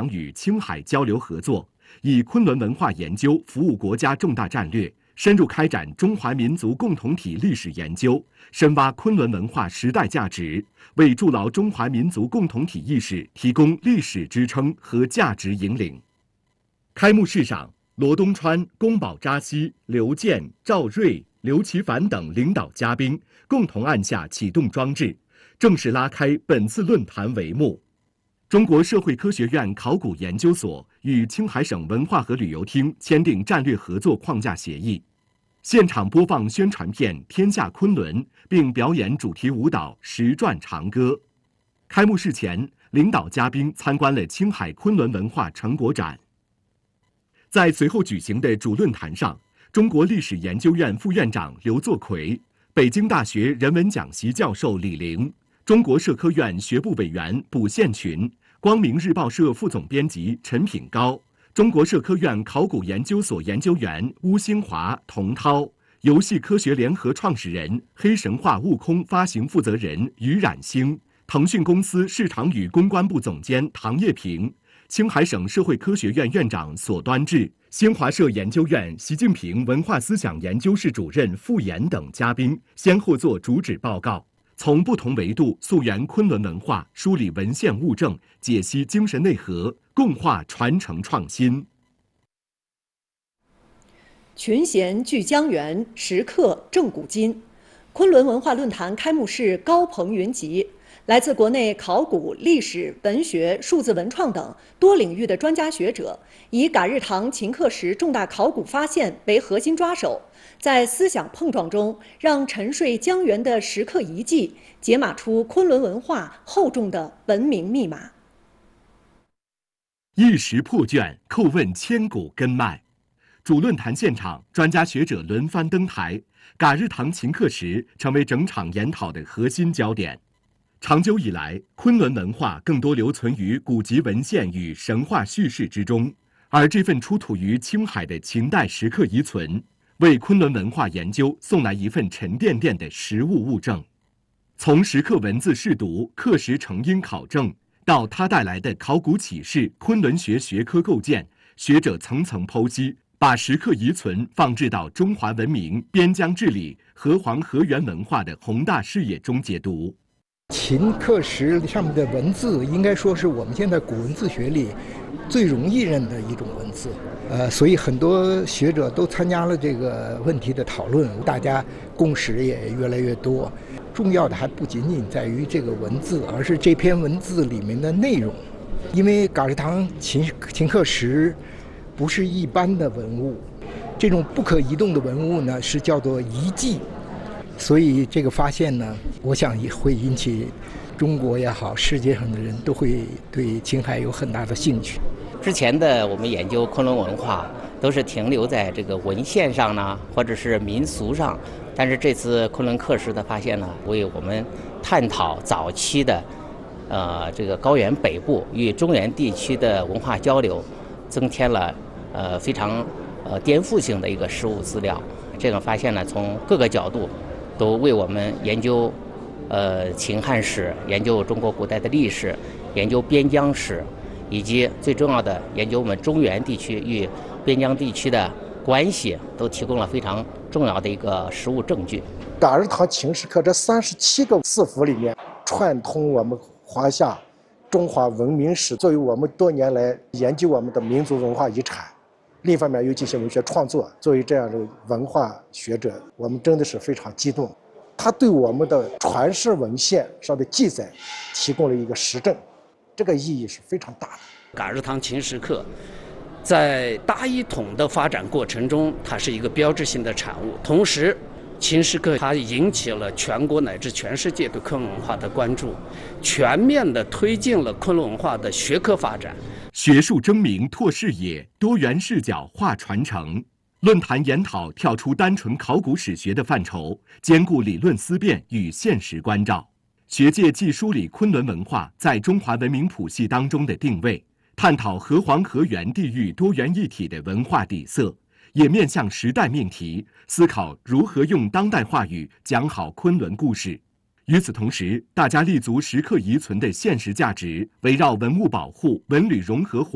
长与青海交流合作，以昆仑文化研究服务国家重大战略，深入开展中华民族共同体历史研究，深挖昆仑文化时代价值，为筑牢中华民族共同体意识提供历史支撑和价值引领。开幕式上，罗东川、宫保扎西、刘健、赵瑞、刘奇凡等领导嘉宾共同按下启动装置，正式拉开本次论坛帷幕。中国社会科学院考古研究所与青海省文化和旅游厅签订战略合作框架协议，现场播放宣传片《天下昆仑》，并表演主题舞蹈《石转长歌》。开幕式前，领导嘉宾参观了青海昆仑文化成果展。在随后举行的主论坛上，中国历史研究院副院长刘作奎、北京大学人文讲席教授李玲、中国社科院学部委员卜宪群、光明日报社副总编辑陈品高、中国社科院考古研究所研究员邬兴华、童涛、游戏科学联合创始人、黑神话悟空发行负责人于冉星、腾讯公司市场与公关部总监唐业平、青海省社会科学院院长索端志、新华社研究院习近平文化思想研究室主任傅岩等嘉宾先后作主旨报告，从不同维度溯源昆仑文化，梳理文献物证，解析精神内核，共话传承创新。 群贤聚江源，时刻正古今。昆仑文化论坛开幕式高朋云集，来自国内考古、历史、文学、数字文创等多领域的专家学者，以嘎日塘秦刻石重大考古发现为核心抓手，在思想碰撞中，让沉睡江源的石刻遗迹解码出昆仑文化厚重的文明密码。 一石破卷，叩问千古根脉。主论坛现场，专家学者轮番登台，嘎日塘秦刻石成为整场研讨的核心焦点。长久以来，昆仑文化更多留存于古籍文献与神话叙事之中，而这份出土于青海的秦代石刻遗存，为昆仑文化研究送来一份沉甸甸的实物物证。从石刻文字试读、刻石成因考证，到它带来的考古启示、昆仑学学科构建，学者层层剖析，把石刻遗存放置到中华文明、边疆治理、河黄河源文化的宏大视野中解读。 秦刻石上面的文字，应该说是我们现在古文字学里最容易认的一种文字。所以很多学者都参加了这个问题的讨论，大家共识也越来越多。重要的还不仅仅在于这个文字，而是这篇文字里面的内容。因为嘎日塘秦刻石不是一般的文物，这种不可移动的文物呢，是叫做遗迹。所以这个发现呢，我想也会引起中国也好，世界上的人都会对青海有很大的兴趣。 之前的我们研究昆仑文化都是停留在这个文献上呢，或者是民俗上，但是这次昆仑刻石的发现呢，为我们探讨早期的这个高原北部与中原地区的文化交流，增添了非常颠覆性的一个实物资料。这个发现呢，从各个角度都为我们研究秦汉史、研究中国古代的历史、研究边疆史，以及最重要的研究我们中原地区与边疆地区的关系，都提供了非常重要的一个实物证据。 嘎日塘秦石刻这37个字符里面，串通我们华夏中华文明史，作为我们多年来研究我们的民族文化遗产。另一方面又进行文学创作，作为这样的文化学者，我们真的是非常激动。他对我们的传世文献上的记载提供了一个实证，这个意义是非常大的。 嘎日塘秦石刻在大一统的发展过程中，它是一个标志性的产物。同时，秦石刻它引起了全国乃至全世界对昆仑文化的关注，全面地推进了昆仑文化的学科发展。 学术争鸣拓视野，多元视角化传承。论坛研讨跳出单纯考古史学的范畴，兼顾理论思辨与现实关照。学界既梳理昆仑文化在中华文明谱系当中的定位，探讨河黄河源地域多元一体的文化底色，也面向时代命题，思考如何用当代话语讲好昆仑故事。与此同时，大家立足石刻遗存的现实价值，围绕文物保护、文旅融合